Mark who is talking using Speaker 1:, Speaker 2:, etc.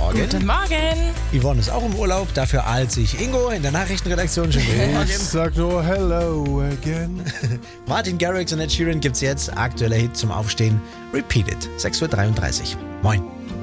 Speaker 1: Morgen.
Speaker 2: Guten Morgen.
Speaker 1: Yvonne ist auch im Urlaub, dafür eilt sich Ingo in der Nachrichtenredaktion. Schönen guten Morgen.
Speaker 3: Ich sag nur hello again.
Speaker 1: Martin Garrix und Ed Sheeran gibt's jetzt. Aktueller Hit zum Aufstehen. Repeat It. 6:33 Uhr. Moin.